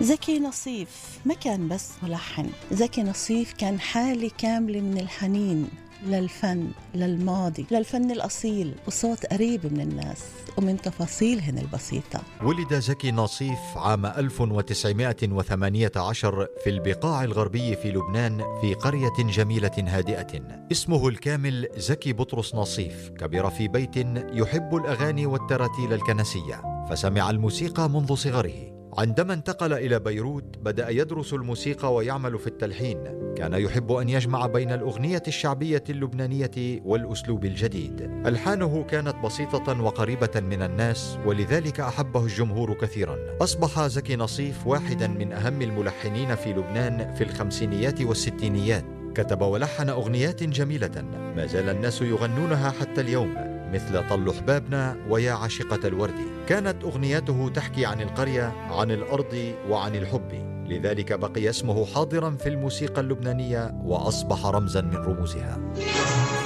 زكي نصيف ما كان بس ملحن، زكي نصيف كان حالة كاملة من الحنين للفن، للماضي، للفن الأصيل، وصوت قريب من الناس ومن تفاصيلهن البسيطة. ولد زكي نصيف عام 1918 في البقاع الغربي في لبنان في قرية جميلة هادئة. اسمه الكامل زكي بطرس نصيف. كبر في بيت يحب الأغاني والتراتيل الكنسية، فسمع الموسيقى منذ صغره. عندما انتقل إلى بيروت بدأ يدرس الموسيقى ويعمل في التلحين. كان يحب أن يجمع بين الأغنية الشعبية اللبنانية والأسلوب الجديد. ألحانه كانت بسيطة وقريبة من الناس، ولذلك أحبه الجمهور كثيرا. أصبح زكي نصيف واحدا من أهم الملحنين في لبنان في الخمسينيات والستينيات. كتب ولحن أغنيات جميلة ما زال الناس يغنونها حتى اليوم، مثل طل حبابنا ويا عاشقة الورد. كانت أغنياته تحكي عن القرية، عن الأرض وعن الحب، لذلك بقي اسمه حاضرا في الموسيقى اللبنانية وأصبح رمزا من رموزها.